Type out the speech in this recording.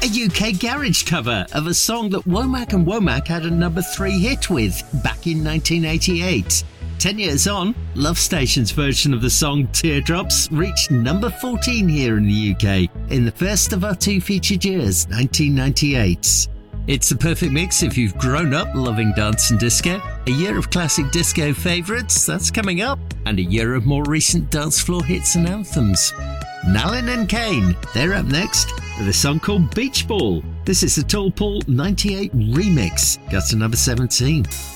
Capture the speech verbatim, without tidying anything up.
A U K garage cover of a song that Womack and Womack had a number three hit with back in nineteen eighty-eight. Ten years on, Love Station's version of the song Teardrops reached number fourteen here in the U K in the first of our two featured years, nineteen ninety-eight. It's the perfect mix if you've grown up loving dance and disco. A year of classic disco favourites, that's coming up, and a year of more recent dance floor hits and anthems. Nalin and Kane, they're up next with a song called Beach Ball. This is the Tall Paul ninety-eight remix, got to number seventeen.